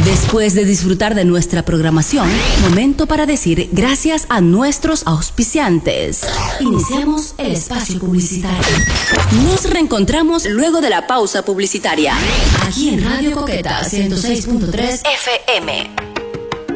Después de disfrutar de nuestra programación, momento para decir gracias a nuestros auspiciantes. Iniciamos el espacio publicitario. Nos reencontramos luego de la pausa publicitaria. Aquí en Radio Coqueta 106.3 FM.